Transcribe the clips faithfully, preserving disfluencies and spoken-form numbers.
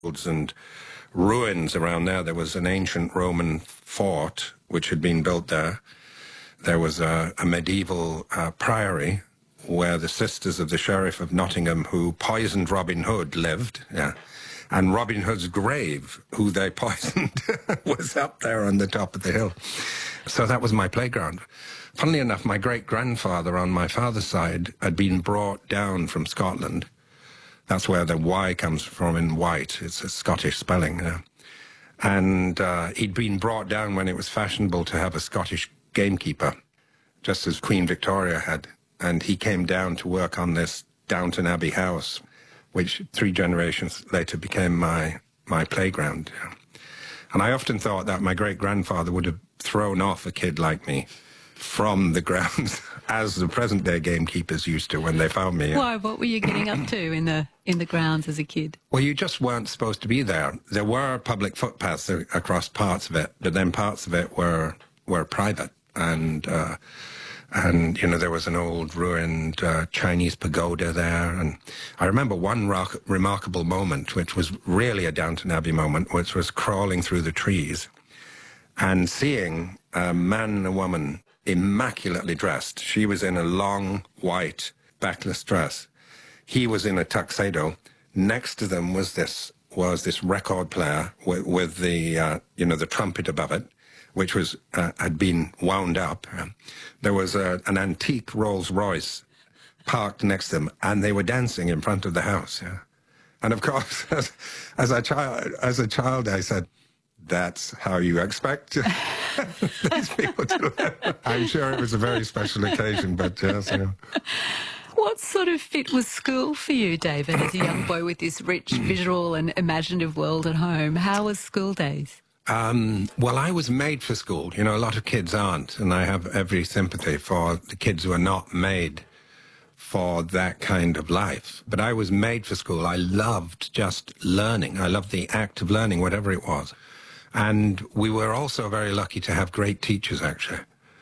and ruins around there. There was an ancient Roman fort which had been built there. There was a, a medieval uh, priory where the sisters of the Sheriff of Nottingham, who poisoned Robin Hood, lived. Yeah. And Robin Hood's grave, who they poisoned, was up there on the top of the hill. So that was my playground. Funnily enough, my great-grandfather on my father's side had been brought down from Scotland. That's where the Y comes from in white. It's a Scottish spelling. Yeah. And uh, he'd been brought down when it was fashionable to have a Scottish gamekeeper, just as Queen Victoria had. And he came down to work on this Downton Abbey house, which three generations later became my, my playground. Yeah. And I often thought that my great-grandfather would have thrown off a kid like me from the grounds, as the present-day gamekeepers used to when they found me. Why? What were you getting up to in the in the grounds as a kid? Well, you just weren't supposed to be there. There were public footpaths across parts of it, but then parts of it were were private. And, uh, and you know, there was an old ruined uh, Chinese pagoda there. And I remember one rock, remarkable moment, which was really a Downton Abbey moment, which was crawling through the trees and seeing a man and a woman immaculately dressed. She was in a long, white, backless dress. He was in a tuxedo. Next to them was this was this record player with, with the uh, you know the trumpet above it, which was uh, had been wound up. There was a, an antique Rolls Royce parked next to them, and they were dancing in front of the house. Yeah. And of course, as, as a child, as a child, I said, "That's how you expect these people to live." I'm sure it was a very special occasion, but yes. You know. What sort of fit was school for you, David, as a young boy with this rich visual and imaginative world at home? How was school days? Um, well, I was made for school. You know, a lot of kids aren't, and I have every sympathy for the kids who are not made for that kind of life. But I was made for school. I loved just learning. I loved the act of learning, whatever it was. And we were also very lucky to have great teachers, actually.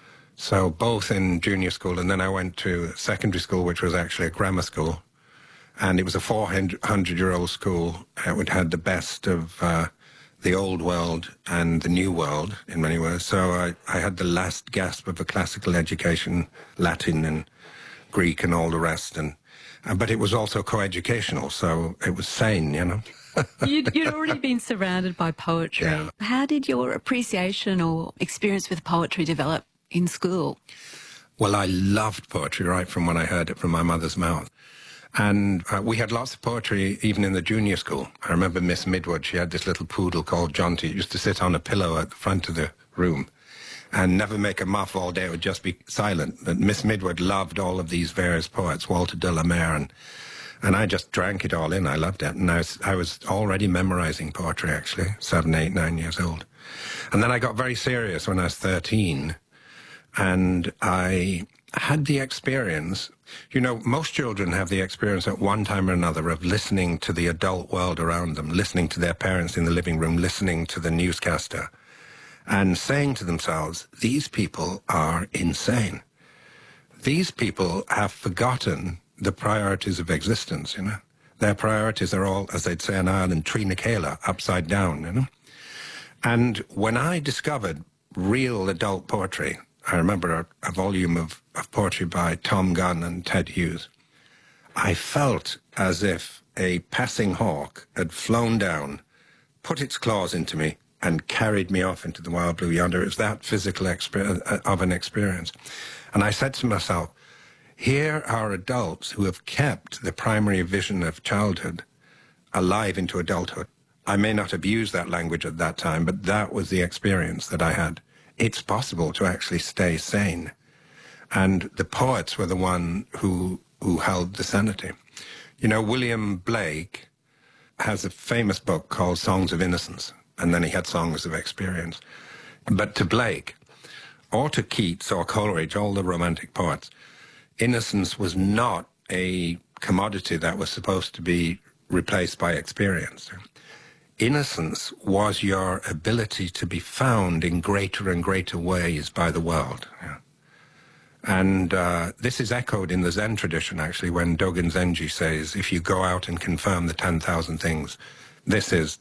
So both in junior school, and then I went to secondary school, which was actually a grammar school. And it was a four hundred-year-old school. It had the best of uh, the old world and the new world, in many ways. So I, I had the last gasp of a classical education, Latin and Greek and all the rest. And, uh, but it was also coeducational, so it was sane, you know. you'd, you'd already been surrounded by poetry. Yeah. How did your appreciation or experience with poetry develop in school? Well, I loved poetry right from when I heard it from my mother's mouth. And uh, we had lots of poetry even in the junior school. I remember Miss Midwood, she had this little poodle called Jonty. It used to sit on a pillow at the front of the room and never make a muff all day. It would just be silent. But Miss Midwood loved all of these various poets, Walter de la Mare, and, and I just drank it all in. I loved it. And I was, I was already memorizing poetry, actually, seven, eight, nine years old. And then I got very serious when I was thirteen. And I had the experience, you know, most children have the experience at one time or another of listening to the adult world around them, listening to their parents in the living room, listening to the newscaster, and saying to themselves, these people are insane. These people have forgotten the priorities of existence, you know. Their priorities are all, as they'd say in Ireland, Trina Kayla, upside down, you know. And when I discovered real adult poetry, I remember a, a volume of, of poetry by Tom Gunn and Ted Hughes. I felt as if a passing hawk had flown down, put its claws into me, and carried me off into the wild blue yonder. It was that physical experience of an experience. And I said to myself, here are adults who have kept the primary vision of childhood alive into adulthood. I may not have used that language at that time, but that was the experience that I had. It's possible to actually stay sane. And the poets were the one who, who held the sanity. You know, William Blake has a famous book called Songs of Innocence, and then he had Songs of Experience. But to Blake, or to Keats or Coleridge, all the romantic poets, innocence was not a commodity that was supposed to be replaced by experience. Innocence was your ability to be found in greater and greater ways by the world. Yeah. And uh, this is echoed in the Zen tradition, actually, when Dogen Zenji says, if you go out and confirm the ten thousand things, This is